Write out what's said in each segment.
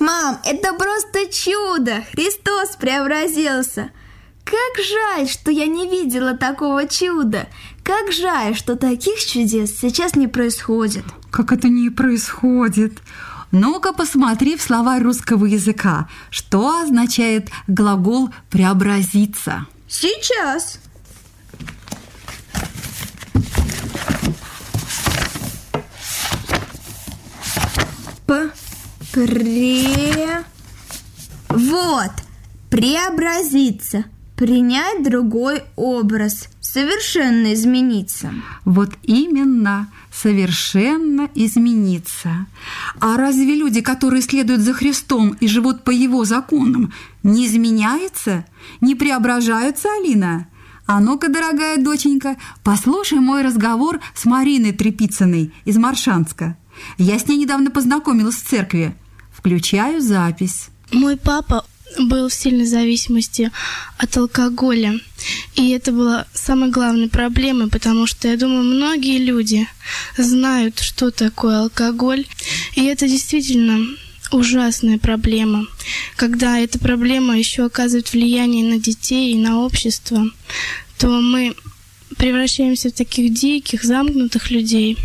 Мам, это просто чудо! Христос преобразился! Как жаль, что я не видела такого чуда! Как жаль, что таких чудес сейчас не происходит! Как это не происходит? Ну-ка посмотри в словарь русского языка, что означает глагол «преобразиться». Сейчас! Вот, преобразиться, принять другой образ, совершенно измениться. Вот именно, совершенно измениться. А разве люди, которые следуют за Христом и живут по Его законам, не изменяются, не преображаются, Алина? А ну-ка, дорогая доченька, послушай мой разговор с Мариной Трепицыной из Моршанска. Я с ней недавно познакомилась в церкви. Включаю запись. Мой папа был в сильной зависимости от алкоголя. И это было самой главной проблемой, потому что, я думаю, многие люди знают, что такое алкоголь. И это действительно ужасная проблема. Когда эта проблема еще оказывает влияние на детей и на общество, то мы превращаемся в таких диких, замкнутых людей.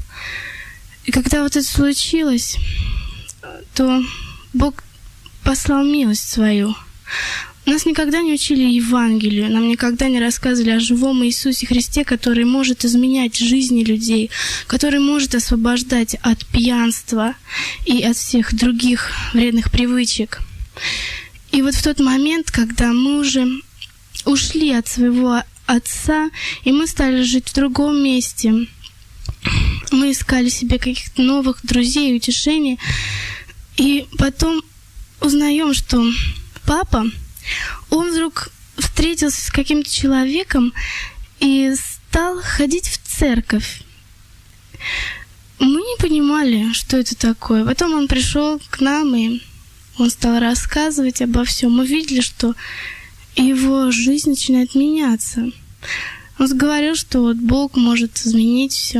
И когда вот это случилось, то Бог послал милость свою. Нас никогда не учили Евангелию, нам никогда не рассказывали о живом Иисусе Христе, который может изменять жизни людей, который может освобождать от пьянства и от всех других вредных привычек. И вот в тот момент, когда мы уже ушли от своего отца, и мы стали жить в другом месте, мы искали себе каких-то новых друзей и утешения, и потом узнаем, что папа, он вдруг встретился с каким-то человеком и стал ходить в церковь. Мы не понимали, что это такое. Потом он пришел к нам, и он стал рассказывать обо всем. Мы видели, что его жизнь начинает меняться. Он говорил, что вот Бог может изменить все.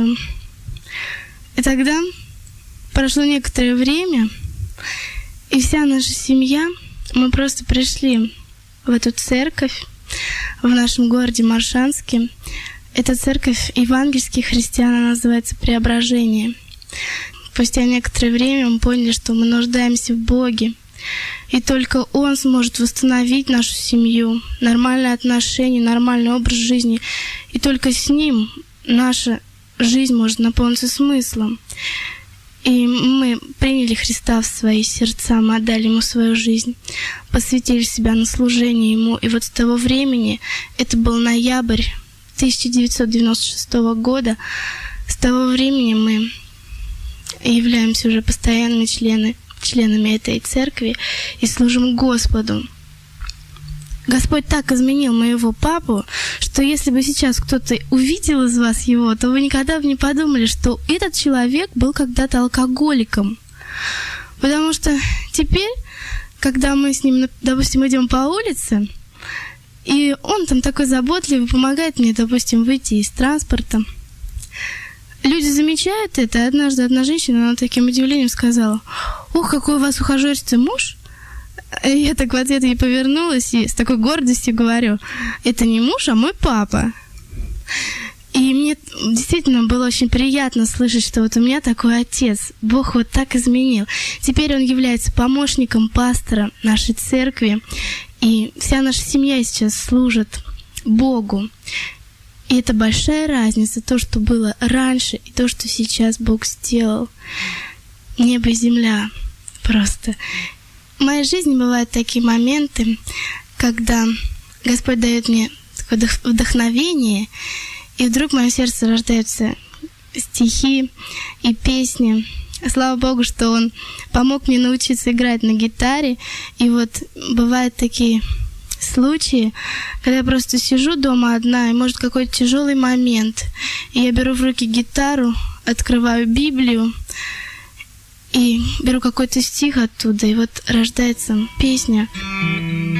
И тогда прошло некоторое время, и вся наша семья, мы просто пришли в эту церковь в нашем городе Моршанске. Эта церковь евангельских христиан, она называется «Преображение». Спустя некоторое время мы поняли, что мы нуждаемся в Боге, и только Он сможет восстановить нашу семью, нормальные отношения, нормальный образ жизни, и только с Ним наша жизнь может наполниться смыслом. И мы приняли Христа в свои сердца, мы отдали Ему свою жизнь, посвятили себя на служение Ему. И вот с того времени, это был ноябрь 1996 года, с того времени мы являемся уже постоянными членами этой церкви и служим Господу. Господь так изменил моего папу, что если бы сейчас кто-то увидел из вас его, то вы никогда бы не подумали, что этот человек был когда-то алкоголиком. Потому что теперь, когда мы с ним, допустим, идем по улице, и он там такой заботливый, помогает мне, допустим, выйти из транспорта, люди замечают это. Однажды одна женщина, она таким удивлением сказала: «Ох, какой у вас ухажерский муж!» И я так в ответ ей повернулась и с такой гордостью говорю: «Это не муж, а мой папа». И мне действительно было очень приятно слышать, что вот у меня такой отец. Бог вот так изменил. Теперь он является помощником пастора нашей церкви. И вся наша семья сейчас служит Богу. И это большая разница, то, что было раньше, и то, что сейчас Бог сделал. Небо и земля просто. В моей жизни бывают такие моменты, когда Господь дает мне такое вдохновение, и вдруг в моем сердце рождаются стихи и песни. Слава Богу, что Он помог мне научиться играть на гитаре. И вот бывают такие случаи, когда я просто сижу дома одна, и может какой-то тяжелый момент, и я беру в руки гитару, открываю Библию, и беру какой-то стих оттуда, и вот рождается песня.